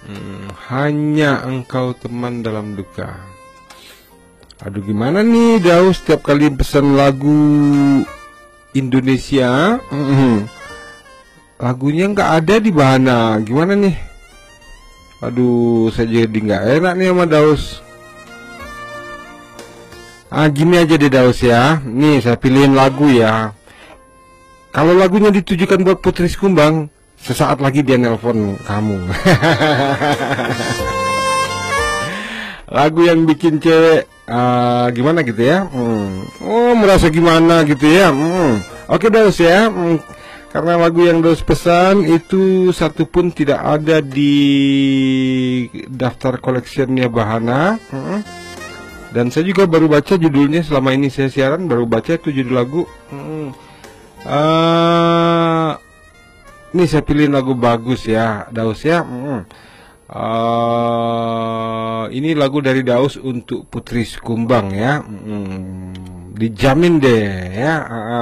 Hanya engkau teman dalam duka. Aduh, gimana nih Daus setiap kali pesan lagu Indonesia, lagunya nggak ada di Bahana. Gimana nih? Aduh, saya jadi nggak enak nih sama Daus. Gini aja deh Daus ya. Nih saya pilihin lagu ya. Kalau lagunya ditujukan buat Putri Skumbang, sesaat lagi dia nelpon kamu. Lagu yang bikin cewek gimana gitu ya? Oh, merasa gimana gitu ya? Oke Daus ya. Karena lagu yang Daus pesan itu satu pun tidak ada di daftar collectionnya Bahana. Dan saya juga baru baca judulnya selama ini saya siaran, baru baca itu judul lagu. Ini saya pilih lagu bagus ya, Daus ya. Ini lagu dari Daus untuk Putri Skumbang ya. Dijamin deh ya.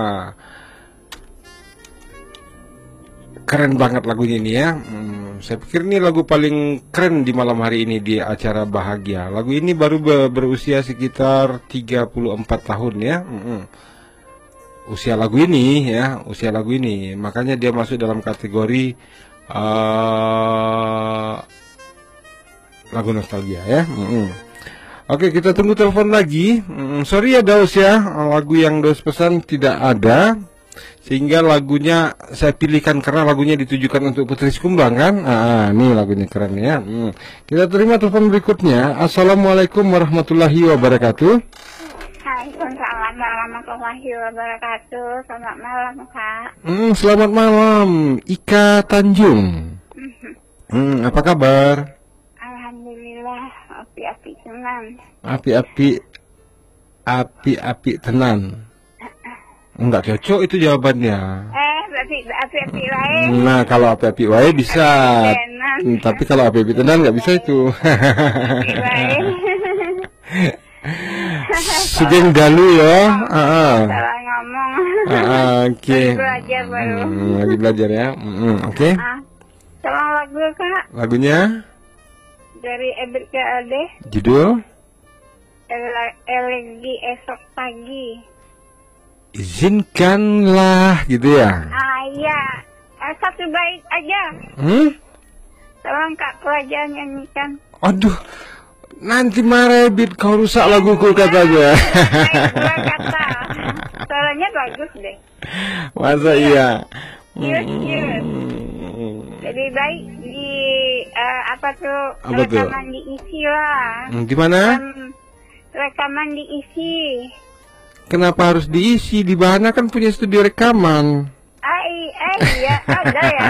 Keren banget lagunya ini ya. Saya pikir ini lagu paling keren di malam hari ini di acara Bahagia. Lagu ini baru berusia sekitar 34 tahun ya. Usia lagu ini ya, usia lagu ini. Makanya dia masuk dalam kategori lagu nostalgia ya. Oke, kita tunggu telepon lagi. Sorry ya Daus ya, lagu yang Daus pesan tidak ada, sehingga lagunya saya pilihkan karena lagunya ditujukan untuk Putri Skumbang kan. Nih lagunya keren ya. Kita terima telepon berikutnya. Assalamualaikum warahmatullahi wabarakatuh. Waalaikumsalam warahmatullahi wabarakatuh. Selamat malam Kak. Selamat malam Ika Tanjung. Apa kabar? Alhamdulillah, api-api tenan. Api-api tenan. Enggak cocok itu jawabannya. Berarti api-api lain. Nah, kalau api-api wae bisa. Tapi kalau api-api tenan nggak bisa itu. Sugeng dalu ya. Salah ngomong. Oke. Belajar baru. Lagi belajar ya. Oke. Tolong lagu Kak. Lagunya Dari Ebit ke Ade. judul Elegi esok pagi. Izinkanlah gitu ya. Iya. Satu bait aja. Tolong Kak pelajar nyanyikan. Aduh, nanti marah Bit, kau rusak laguku katanya. Dua kata. Suaranya bagus deh. Masa iya? Yes. Jadi baik di Apa tuh? rekaman diisi lah. Di mana? Rekaman diisi. Kenapa harus diisi? Di Bahana kan punya studio rekaman. Iya ada ya.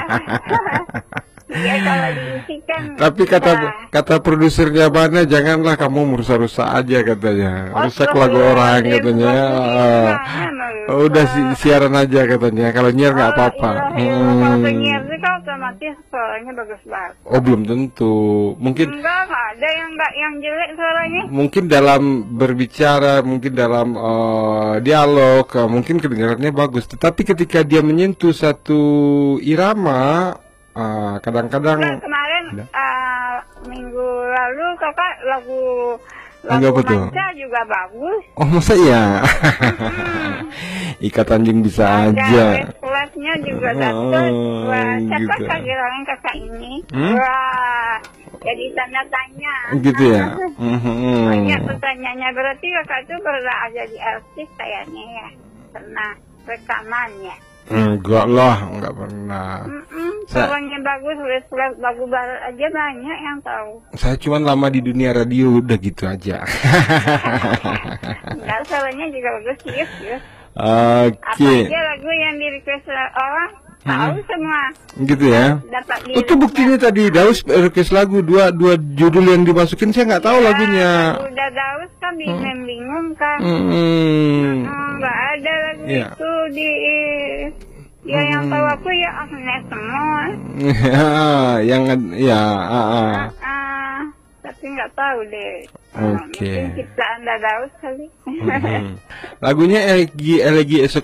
Iya kalau diisi kan. Tapi kata produsernya Bahana, janganlah kamu merusak-rusak aja katanya. Rusak lagu orang katanya. Udah siaran aja katanya. Kalau nyiar nggak apa-apa. Kalau nyiar sih kan otomatis suaranya bagus banget. Oh, belum tentu. Mungkin Enggak ada yang jelek suaranya. mungkin dalam berbicara, mungkin dalam dialog, mungkin kedengarannya bagus. Tetapi ketika dia menyentuh satu irama, kadang-kadang Kemarin minggu lalu Kakak lagu apa tuh? Manca juga bagus. Oh, masa iya? Ika Tanjung bisa aja. Kelasnya juga dapet. Wah, siapa gitu. kegirangan Kakak ini? Wah, jadi tanda tanya. Gitu ya. Banyak pertanyaannya. Berarti Kakak itu pernah jadi artis kayaknya ya? Pernah rekamannya? Enggak lah, enggak pernah. Suaranya bagus, lagu baru aja banyak yang tahu. Saya cuma lama di dunia radio, udah gitu aja. Enggak, suaranya juga bagus, yes. Oke. Apa aja lagu yang di request orang, tahu semua. Gitu ya. Dapat di Itu buktinya tadi Daus request lagu dua judul yang dimasukin, saya nggak tahu lagunya. Udah Daus kan bingung kan. Nggak ada lagu itu di. Ya yang tahu aku ya Agnes semua. Tapi nggak tahu deh. Oke. Mungkin ciptaan Daus kali. Lagunya Elegi esok